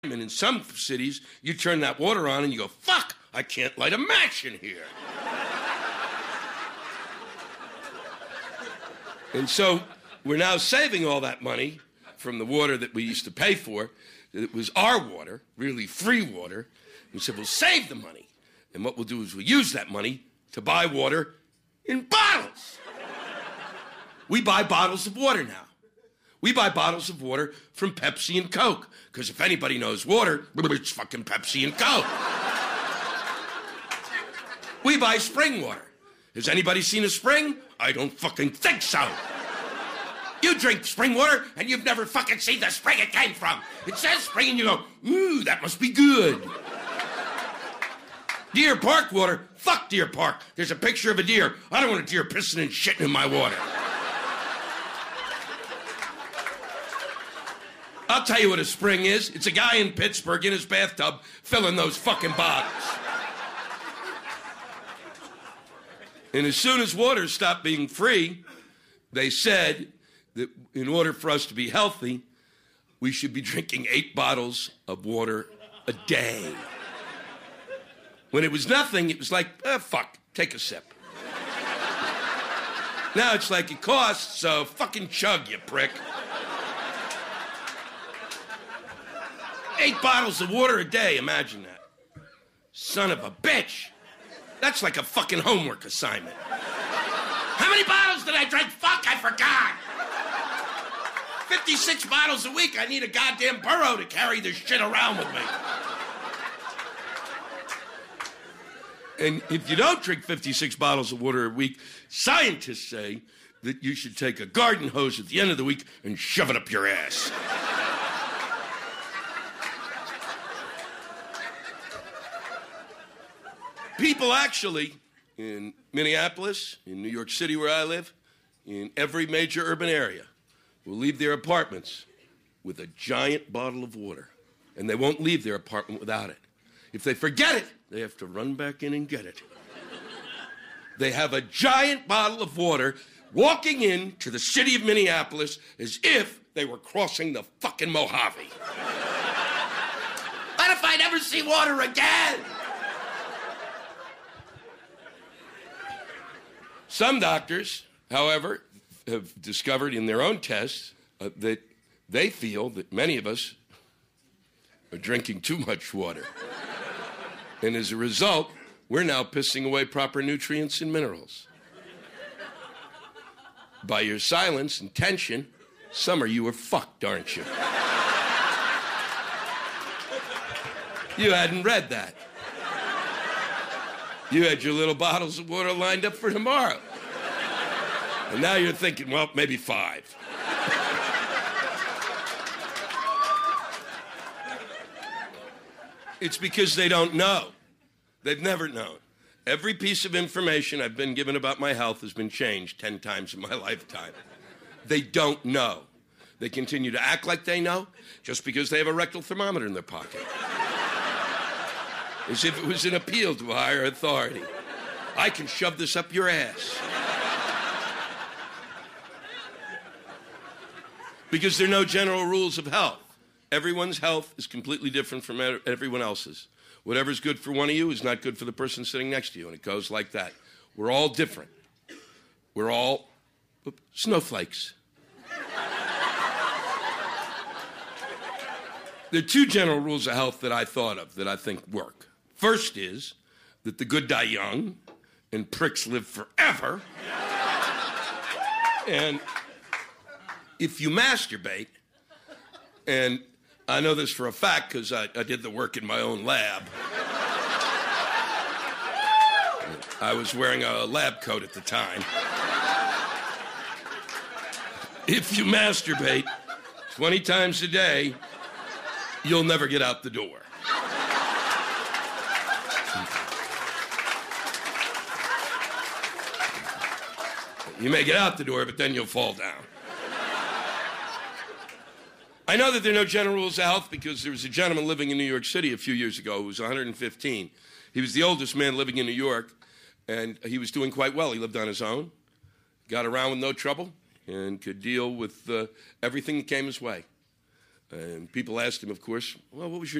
And in some cities, you turn that water on and you go, fuck, I can't light a match in here. And so we're now saving all that money from the water that we used to pay for. It was our water, really free water. We said, we'll save the money. And what we'll do is we'll use that money to buy water in bottles. We buy bottles of water now. We buy bottles of water from Pepsi and Coke. Because if anybody knows water, it's fucking Pepsi and Coke. We buy spring water. Has anybody seen a spring? I don't fucking think so. You drink spring water and you've never fucking seen the spring it came from. It says spring and you go, ooh, that must be good. Deer Park water? Fuck Deer Park. There's a picture of a deer. I don't want a deer pissing and shitting in my water. I'll tell you what a spring is. It's a guy in Pittsburgh in his bathtub filling those fucking bottles. And as soon as water stopped being free, they said that in order for us to be healthy, we should be drinking 8 bottles of water a day. When it was nothing, it was like, fuck, take a sip. Now it's like it costs, so fucking chug, you prick. 8 bottles of water a day, imagine that. Son of a bitch. That's like a fucking homework assignment. How many bottles did I drink? Fuck, I forgot. 56 bottles a week. I need a goddamn burro to carry this shit around with me. And if you don't drink 56 bottles of water a week, scientists say that you should take a garden hose at the end of the week and shove it up your ass. People actually, in Minneapolis, in New York City where I live, in every major urban area, will leave their apartments with a giant bottle of water. And they won't leave their apartment without it. If they forget it, they have to run back in and get it. They have a giant bottle of water walking into the city of Minneapolis as if they were crossing the fucking Mojave. What if I never see water again? Some doctors, however, have discovered in their own tests that they feel that many of us are drinking too much water. And as a result, we're now pissing away proper nutrients and minerals. By your silence and tension, some of you are fucked, aren't you? You hadn't read that. You had your little bottles of water lined up for tomorrow. And now you're thinking, well, maybe 5. It's because they don't know. They've never known. Every piece of information I've been given about my health has been changed 10 times in my lifetime. They don't know. They continue to act like they know just because they have a rectal thermometer in their pocket. As if it was an appeal to a higher authority. I can shove this up your ass. Because there are no general rules of health. Everyone's health is completely different from everyone else's. Whatever's good for one of you is not good for the person sitting next to you, and it goes like that. We're all different. We're all snowflakes. There are 2 general rules of health that I thought of that I think work. First is that the good die young and pricks live forever. And if you masturbate, and I know this for a fact because I did the work in my own lab. I was wearing a lab coat at the time. If you masturbate 20 times a day, you'll never get out the door. You may get out the door, but then you'll fall down. I know that there are no general rules of health because there was a gentleman living in New York City a few years ago who was 115. He was the oldest man living in New York, and he was doing quite well. He lived on his own, got around with no trouble, and could deal with everything that came his way. And people asked him, of course, well, what was your